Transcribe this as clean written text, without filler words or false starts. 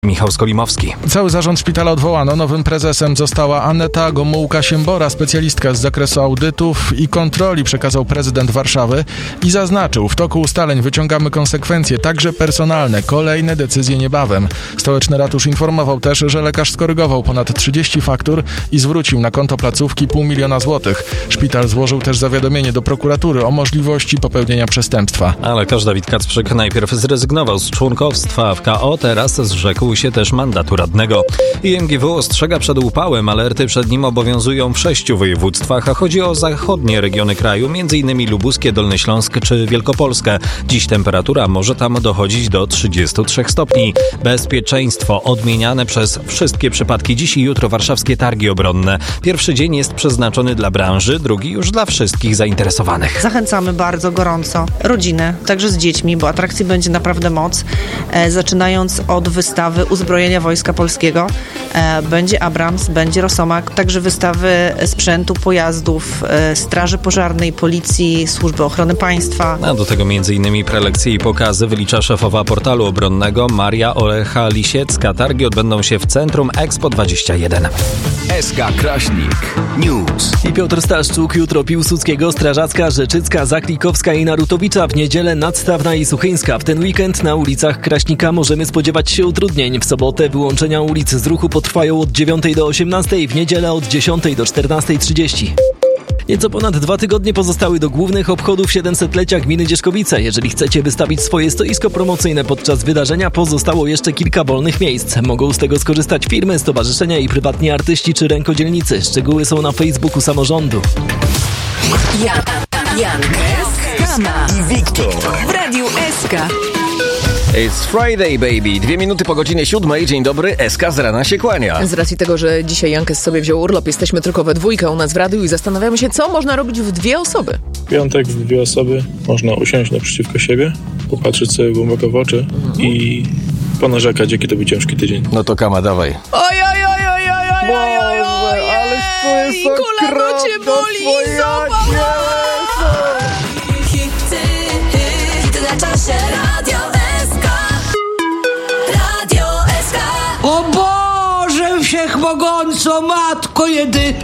Michał Skolimowski. Cały zarząd szpitala odwołano. Nowym prezesem została Aneta Gomułka-Siembora, specjalistka z zakresu audytów i kontroli, przekazał prezydent Warszawy i zaznaczył: w toku ustaleń wyciągamy konsekwencje, także personalne. Kolejne decyzje niebawem. Stołeczny ratusz informował też, że lekarz skorygował ponad 30 faktur i zwrócił na konto placówki 500 000 złotych. Szpital złożył też zawiadomienie do prokuratury o możliwości popełnienia przestępstwa. A lekarz Dawid Kacprzyk najpierw zrezygnował z członkostwa w KO, teraz zrzekł się też mandatu radnego. IMGW ostrzega przed upałem, alerty przed nim obowiązują w 6 województwach, a chodzi o zachodnie regiony kraju, m.in. lubuskie, Dolny Śląsk czy Wielkopolskę. Dziś temperatura może tam dochodzić do 33 stopni. Bezpieczeństwo odmieniane przez wszystkie przypadki. Dziś i jutro warszawskie targi obronne. Pierwszy dzień jest przeznaczony dla branży, drugi już dla wszystkich zainteresowanych. Zachęcamy bardzo gorąco rodziny, także z dziećmi, bo atrakcji będzie naprawdę moc. Zaczynając od wystawy uzbrojenia Wojska Polskiego, będzie Abrams, będzie Rosomak, także wystawy sprzętu, pojazdów, Straży Pożarnej, Policji, Służby Ochrony Państwa. A do tego m.in. prelekcje i pokazy wylicza szefowa portalu obronnego Maria Olecha-Lisiecka. Targi odbędą się w Centrum Expo 21. SK Kraśnik News. I Piotr Staszczuk, jutro Piłsudskiego, Strażacka, Rzeczycka, Zaklikowska i Narutowicza, w niedzielę Nadstawna i Suchyńska. W ten weekend na ulicach Kraśnika możemy spodziewać się utrudnień. W sobotę wyłączenia ulic z ruchu potrwają od 9 do 18, w niedzielę od 10 do 14:30. Nieco ponad 2 tygodnie pozostały do głównych obchodów 700-lecia gminy Dzierzkowice. Jeżeli chcecie wystawić swoje stoisko promocyjne podczas wydarzenia, pozostało jeszcze kilka wolnych miejsc. Mogą z tego skorzystać firmy, stowarzyszenia i prywatni artyści czy rękodzielnicy. Szczegóły są na Facebooku samorządu. Jan, Kama I Wiktor w Radiu SK. It's Friday, baby. 2 minuty po godzinie 7. Dzień dobry, SK z rana się kłania. Z racji tego, że dzisiaj Jankes sobie wziął urlop, jesteśmy tylko we dwójkę u nas w radiu i zastanawiamy się, co można robić w 2 osoby. W piątek w 2 osoby można usiąść naprzeciwko siebie, popatrzeć sobie głęboko w oczy i ponarzekać, jaki to był ciężki tydzień. No to Kama, dawaj. Oj, ależ to jest kolano cię boli, zobacz! O Boże Wszechmogąco, Matko jedyna!